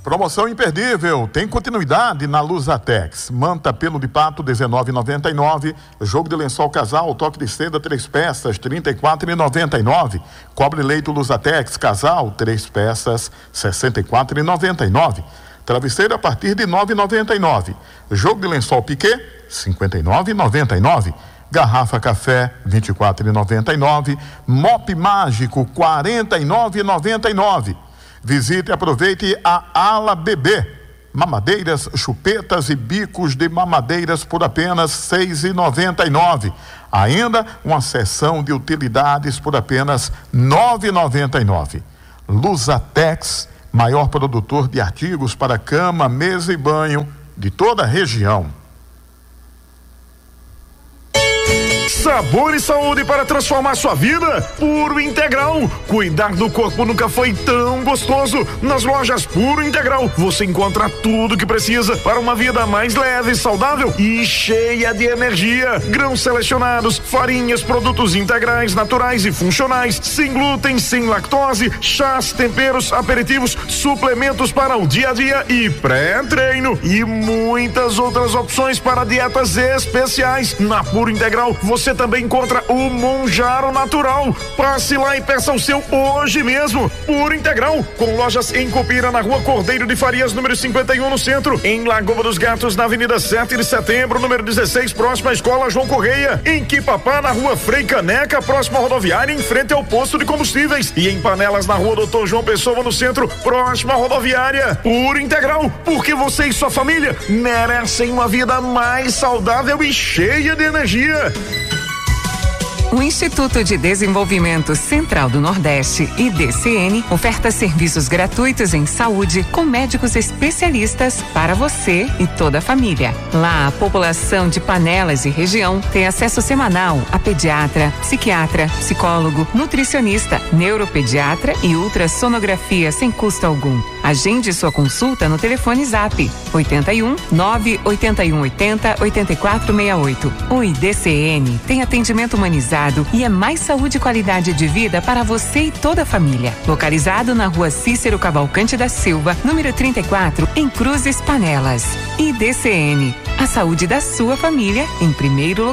Promoção imperdível, tem continuidade na Lusatex. Manta pelo de pato, R$19,99. Jogo de lençol casal, toque de seda, 3 peças, R$34,99. Cobre leito Lusatex casal, 3 peças, R$64,99. Travesseiro a partir de R$9,99. Jogo de lençol piquê, R$59,99. Garrafa café, R$24,99. Mop mágico, R$49,99. Visite e aproveite a Ala Bebê. Mamadeiras, chupetas e bicos de mamadeiras por apenas R$6,99. Ainda uma seção de utilidades por apenas R$9,99. Lusatex, maior produtor de artigos para cama, mesa e banho de toda a região. Sabor e saúde para transformar sua vida. Puro Integral. Cuidar do corpo nunca foi tão gostoso. Nas lojas Puro Integral você encontra tudo que precisa para uma vida mais leve, saudável e cheia de energia. Grãos selecionados, farinhas, produtos integrais, naturais e funcionais, sem glúten, sem lactose, chás, temperos, aperitivos, suplementos para o dia a dia e pré-treino e muitas outras opções para dietas especiais. Na Puro Integral você também encontra o Monjaro Natural. Passe lá e peça o seu hoje mesmo. Puro Integral, com lojas em Copira, na Rua Cordeiro de Farias, número 51, no centro. Em Lagoa dos Gatos, na Avenida 7 de Setembro, número 16, próxima à Escola João Correia. Em Quipapá, na Rua Frei Caneca, próxima à rodoviária, em frente ao posto de combustíveis. E em Panelas, na Rua Doutor João Pessoa, no centro, próxima à rodoviária. Puro Integral, porque você e sua família merecem uma vida mais saudável e cheia de energia. O Instituto de Desenvolvimento Central do Nordeste, IDCN, oferta serviços gratuitos em saúde com médicos especialistas para você e toda a família. Lá, a população de Panelas e região tem acesso semanal a pediatra, psiquiatra, psicólogo, nutricionista, neuropediatra e ultrassonografia sem custo algum. Agende sua consulta no telefone Zap 81 981 80 8468. O IDCN tem atendimento humanizado e é mais saúde e qualidade de vida para você e toda a família. Localizado na Rua Cícero Cavalcante da Silva, número 34, em Cruzes, Panelas. IDCN, a saúde da sua família em primeiro lugar.